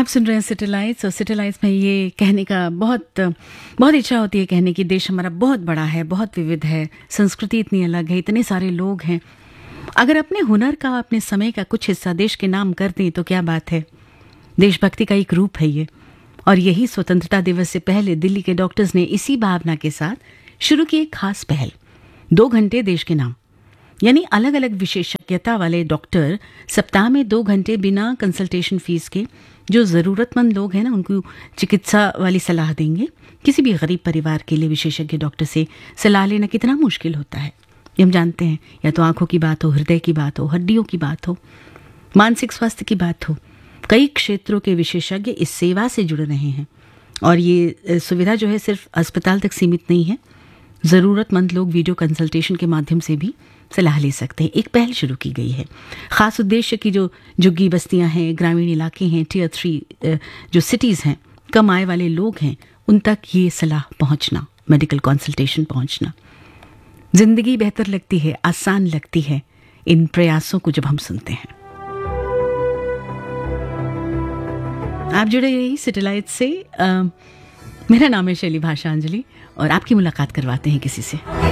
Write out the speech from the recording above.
आप सुन रहे हैं सिटीलाइट्स, और सिटीलाइट्स में ये कहने का बहुत बहुत इच्छा होती है कहने की, देश हमारा बहुत बड़ा है, बहुत विविध है, संस्कृति इतनी अलग है, इतने सारे लोग हैं। अगर अपने हुनर का, अपने समय का कुछ हिस्सा देश के नाम कर दें तो क्या बात है। देशभक्ति का एक रूप है ये, और यही स्वतंत्रता दिवस से पहले दिल्ली के डॉक्टर्स ने इसी भावना के साथ शुरू की एक खास पहल, 2 घंटे देश के नाम। यानी अलग अलग विशेषज्ञता वाले डॉक्टर सप्ताह में 2 घंटे बिना कंसल्टेशन फीस के जो ज़रूरतमंद लोग हैं ना, उनको चिकित्सा वाली सलाह देंगे। किसी भी गरीब परिवार के लिए विशेषज्ञ डॉक्टर से सलाह लेना कितना मुश्किल होता है, ये हम जानते हैं। या तो आंखों की बात हो, हृदय की बात हो, हड्डियों की बात हो, मानसिक स्वास्थ्य की बात हो, कई क्षेत्रों के विशेषज्ञ इस सेवा से जुड़ रहे हैं। और ये सुविधा जो है सिर्फ अस्पताल तक सीमित नहीं है, ज़रूरतमंद लोग वीडियो कंसल्टेशन के माध्यम से भी सलाह ले सकते हैं। एक पहल शुरू की गई है ख़ास उद्देश्य की, जो झुग्गी बस्तियां हैं, ग्रामीण इलाके हैं, टियर 3 जो सिटीज़ हैं, कम आय वाले लोग हैं, उन तक ये सलाह पहुंचना, मेडिकल कंसल्टेशन पहुंचना। जिंदगी बेहतर लगती है, आसान लगती है इन प्रयासों को जब हम सुनते हैं। आप जुड़े रहिए सिटीलाइट से। मेरा नाम है शैली भाषांजलि, और आपकी मुलाकात करवाते हैं किसी से।